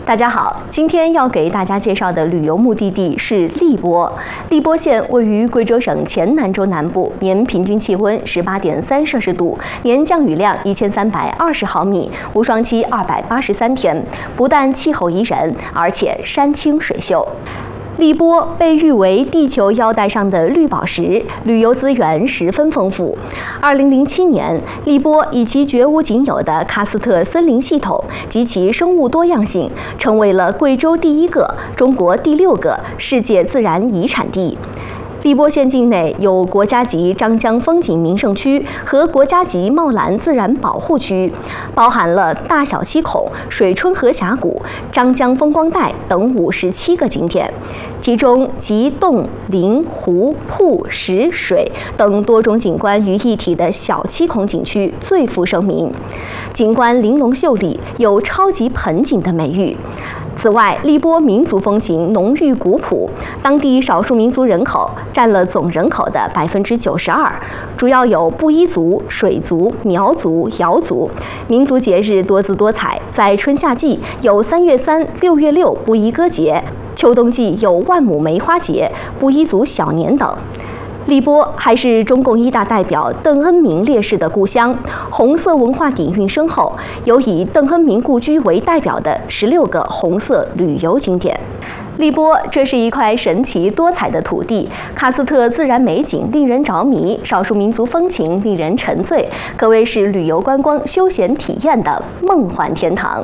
大家好，今天要给大家介绍的旅游目的地是荔波。荔波县位于贵州省黔南州南部，年平均气温18.3摄氏度，年降雨量1320毫米，无霜期283天。不但气候宜人，而且山清水秀。荔波被誉为地球腰带上的绿宝石，旅游资源十分丰富。2007年，荔波以其绝无仅有的喀斯特森林系统及其生物多样性，成为了贵州第1个、中国第6个世界自然遗产地。荔波县境内有国家级张江风景名胜区和国家级茂兰自然保护区，包含了大小七孔、水春河峡谷、张江风光带等57个景点，其中集洞、林、湖、瀑、石、水等多种景观于一体的小七孔景区最负盛名，景观玲珑秀丽，有超级盆景的美誉。此外，荔波民族风情浓郁古朴，当地少数民族人口占了总人口的92%，主要有布依族、水族、苗族、瑶族。民族节日多姿多彩，在春夏季有3月3、6月6布依歌节，秋冬季有万亩梅花节、布依族小年等。荔波还是中共1大代表邓恩铭烈士的故乡，红色文化底蕴深厚，有以邓恩铭故居为代表的16个红色旅游景点。荔波这是一块神奇多彩的土地，喀斯特自然美景令人着迷，少数民族风情令人沉醉，可谓是旅游观光休闲体验的梦幻天堂。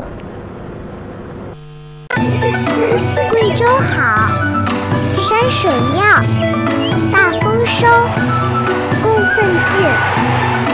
贵州好，山水妙，大丰收，供奉进。